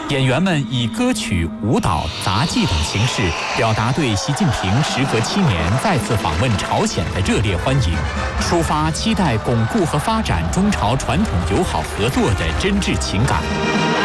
演员们以歌曲、舞蹈、杂技等形式表达对习近平时隔7年再次访问朝鲜的热烈欢迎，抒发期待巩固和发展中朝传统友好合作的真挚情感。